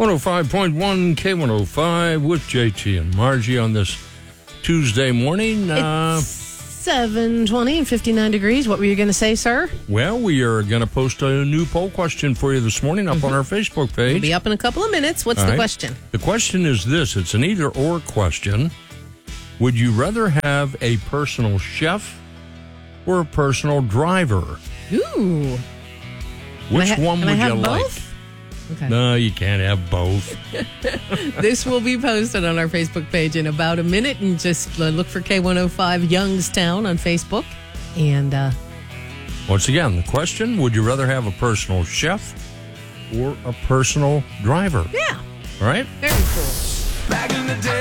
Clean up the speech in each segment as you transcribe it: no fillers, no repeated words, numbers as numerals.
105.1 K105 with JT and Margie on this Tuesday morning. It's 7:20 and 59 degrees. What were you going to say, sir? Well, we are going to post a new poll question for you this morning up on our Facebook page. It'll be up in a couple of minutes. What's the question? The question is this. It's an either-or question. Would you rather have a personal chef or a personal driver? Ooh. Which one would you like? Both? Okay. No, you can't have both. This will be posted on our Facebook page in about a minute, and just look for K105 Youngstown on Facebook. And once again, the question, would you rather have a personal chef or a personal driver? Yeah. All right? Very cool. Back in the day.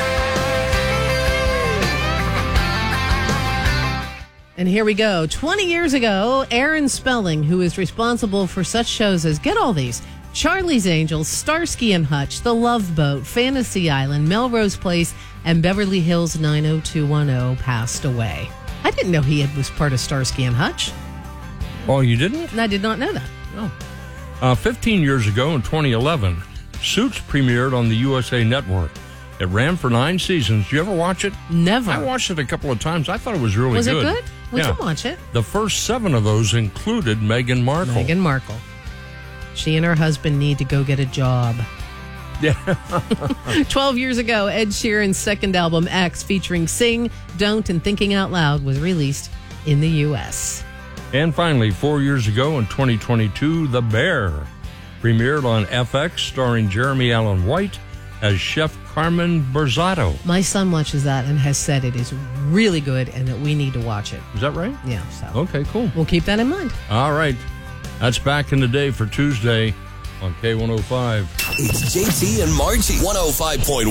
And here we go. 20 years ago, Aaron Spelling, who is responsible for such shows as, get all these, Charlie's Angels, Starsky and Hutch, The Love Boat, Fantasy Island, Melrose Place, and Beverly Hills 90210, passed away. I didn't know he was part of Starsky and Hutch. Oh, you didn't? And I did not know that. No. 15 years ago in 2011, Suits premiered on the USA Network. It ran for 9 seasons. Did you ever watch it? Never. I watched it a couple of times. I thought it was really good. Was it good? We can watch it. The first 7 of those included Meghan Markle. Meghan Markle. She and her husband need to go get a job. Yeah. 12 years ago, Ed Sheeran's second album, X, featuring Sing, Don't, and Thinking Out Loud, was released in the U.S. And finally, 4 years ago in 2022, The Bear premiered on FX, starring Jeremy Allen White as Chef Carmen Berzato. My son watches that and has said it is really good and that we need to watch it. Is that right? Yeah, so. Okay, cool. We'll keep that in mind. All right. That's Back in the Day for Tuesday on K105. It's JT and Margie. 105.1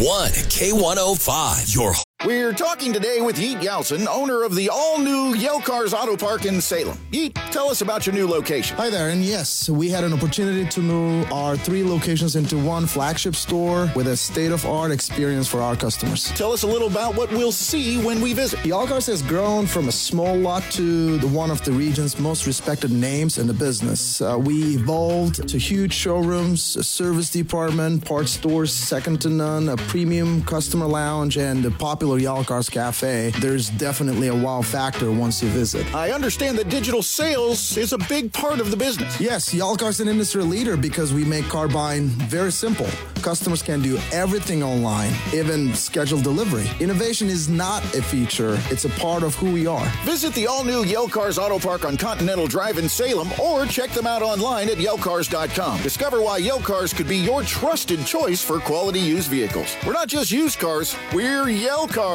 K105. We're talking today with Yeet Yeltsin, owner of the all-new Yale Cars Auto Park in Salem. Yeet, tell us about your new location. Hi there, and yes, we had an opportunity to move our 3 locations into one flagship store with a state-of-art experience for our customers. Tell us a little about what we'll see when we visit. Yale Cars has grown from a small lot to one of the region's most respected names in the business. We evolved to huge showrooms, a service department, parts stores second to none, a premium customer lounge, and a popular Yale Cars Cafe. There's definitely a wow factor once you visit. I understand that digital sales is a big part of the business. Yes, Yale Cars is an industry leader because we make car buying very simple. Customers can do everything online, even schedule delivery. Innovation is not a feature, it's a part of who we are. Visit the all-new Yale Cars Auto Park on Continental Drive in Salem or check them out online at YaleCars.com. Discover why Yale Cars could be your trusted choice for quality used vehicles. We're not just used cars, we're Yale Cars.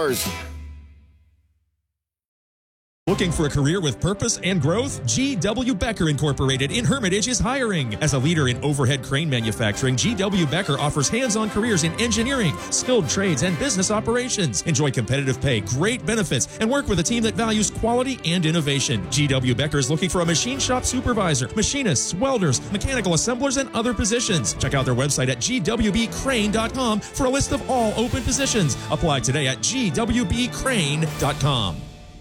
Looking for a career with purpose and growth? G.W. Becker Incorporated in Hermitage is hiring. As a leader in overhead crane manufacturing, G.W. Becker offers hands-on careers in engineering, skilled trades, and business operations. Enjoy competitive pay, great benefits, and work with a team that values quality and innovation. G.W. Becker is looking for a machine shop supervisor, machinists, welders, mechanical assemblers, and other positions. Check out their website at gwbcrane.com for a list of all open positions. Apply today at gwbcrane.com.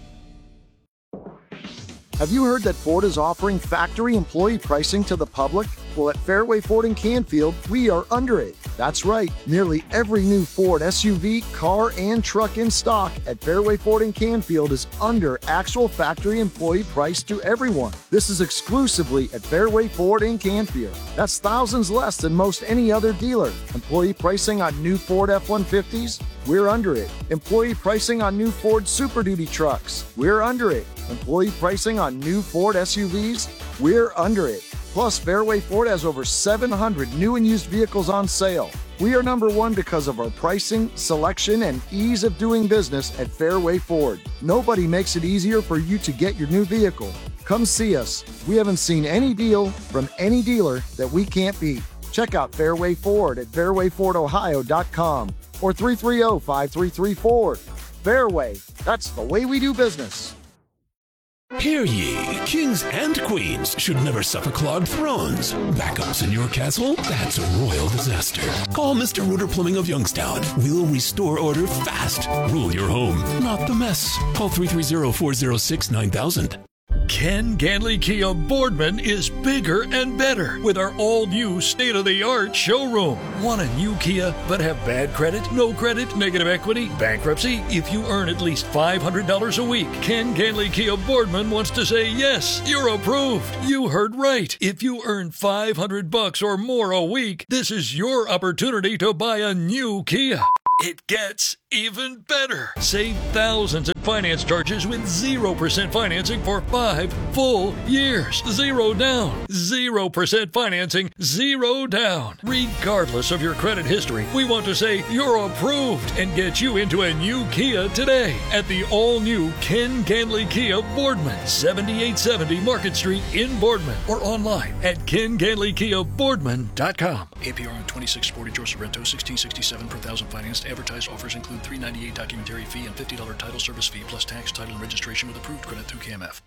Have you heard that Ford is offering factory employee pricing to the public? Well, at Fairway Ford in Canfield, we are under it. That's right. Nearly every new Ford SUV, car, and truck in stock at Fairway Ford in Canfield is under actual factory employee price to everyone. This is exclusively at Fairway Ford in Canfield. That's thousands less than most any other dealer. Employee pricing on new Ford F-150s? We're under it. Employee pricing on new Ford Super Duty trucks? We're under it. Employee pricing on new Ford SUVs? We're under it. Plus, Fairway Ford has over 700 new and used vehicles on sale. We are number one because of our pricing, selection, and ease of doing business at Fairway Ford. Nobody makes it easier for you to get your new vehicle. Come see us. We haven't seen any deal from any dealer that we can't beat. Check out Fairway Ford at fairwayfordohio.com or 330-5334. Fairway, that's the way we do business. Hear ye, kings and queens should never suffer clogged thrones. Backups in your castle? That's a royal disaster. Call Mr. Rooter Plumbing of Youngstown. We'll restore order fast. Rule your home, not the mess. Call 330-406-9000. Ken Ganley Kia Boardman is bigger and better with our all-new state-of-the-art showroom. Want a new Kia but have bad credit, no credit, negative equity, bankruptcy? If you earn at least $500 a week, Ken Ganley Kia Boardman wants to say yes, you're approved. You heard right. If you earn $500 or more a week, this is your opportunity to buy a new Kia. It gets even better. Save thousands in finance charges with 0% financing for 5 full years. 0 down. 0% financing. 0 down. Regardless of your credit history, we want to say you're approved and get you into a new Kia today at the all-new Ken Ganley Kia Boardman, 7870 Market Street in Boardman, or online at kenganleykiaboardman.com. APR on 2640 George Sorrento, $16.67 per thousand financed. Advertised offers include $398 documentary fee and $50 title service fee plus tax, title, and registration with approved credit through KMF.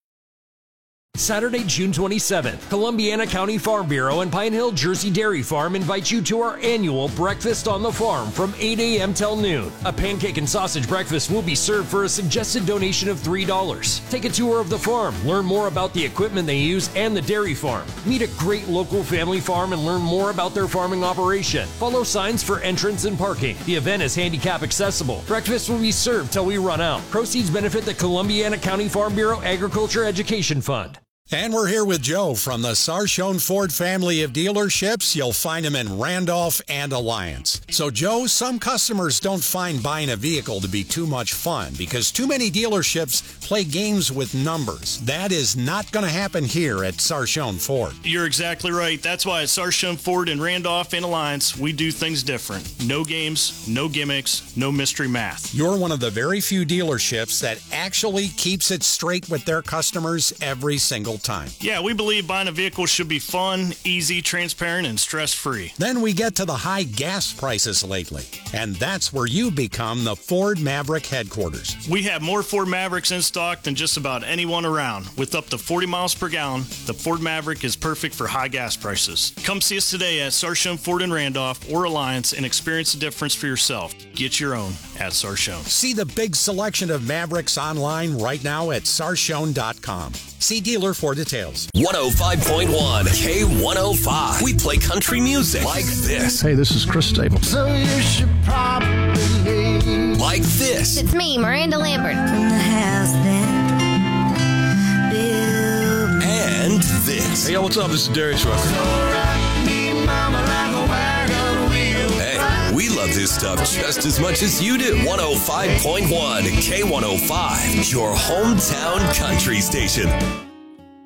Saturday, June 27th, Columbiana County Farm Bureau and Pine Hill Jersey Dairy Farm invite you to our annual Breakfast on the Farm from 8 a.m. till noon. A pancake and sausage breakfast will be served for a suggested donation of $3. Take a tour of the farm, learn more about the equipment they use and the dairy farm. Meet a great local family farm and learn more about their farming operation. Follow signs for entrance and parking. The event is handicap accessible. Breakfast will be served till we run out. Proceeds benefit the Columbiana County Farm Bureau Agriculture Education Fund. And we're here with Joe from the Sarshone Ford family of dealerships. You'll find them in Randolph and Alliance. So, Joe, some customers don't find buying a vehicle to be too much fun because too many dealerships play games with numbers. That is not going to happen here at Sarshone Ford. You're exactly right. That's why at Sarshone Ford in Randolph and Alliance, we do things different. No games, no gimmicks, no mystery math. You're one of the very few dealerships that actually keeps it straight with their customers every single time. Yeah, we believe buying a vehicle should be fun, easy, transparent, and stress-free. Then we get to the high gas prices lately, and that's where you become the Ford Maverick headquarters. We have more Ford Mavericks in stock than just about anyone around. With up to 40 miles per gallon, the Ford Maverick is perfect for high gas prices. Come see us today at Sarshone Ford in Randolph or Alliance and experience the difference for yourself. Get your own at Sarshone. See the big selection of Mavericks online right now at Sarshone.com. See dealer for details. 105.1 K105. We play country music like this. Hey, this is Chris Staples. So you should probably like this. It's me, Miranda Lambert. From the house that built. And this. Hey, yo, what's up? This is Darius Rucker. Hey, we love this stuff just as much as you do. 105.1 K105, your hometown country station.